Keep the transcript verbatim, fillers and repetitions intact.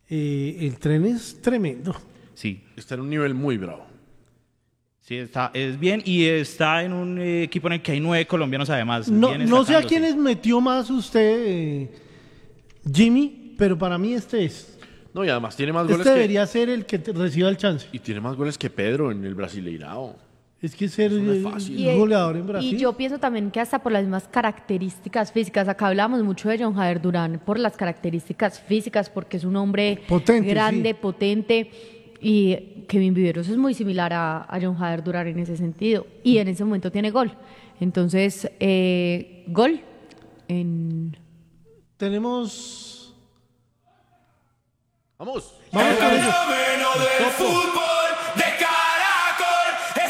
Eh, el tren es tremendo. Sí, Está en un nivel muy bravo. sí, está, es bien y está en un eh, equipo en el que hay nueve colombianos además. No, bien no sé a destacándose. quiénes metió más usted, eh, Jimmy, pero para mí este es. No, y además tiene más goles Este que... debería ser el que te- reciba el chance. Y tiene más goles que Pedro en el Brasileirao. Es que ser Eso no es eh, fácil. Y, eh, goleador en Brasil. y yo pienso también que hasta por las mismas características físicas, acá hablamos mucho de John Jader Durán por las características físicas, porque es un hombre Potente, grande, sí. potente, y Kevin Viveros es muy similar a, a John Jader Durán en ese sentido, y en ese momento tiene gol. Entonces, eh, gol en... Tenemos. ¡Vamos! Vamos con ello. Fenómeno del fútbol.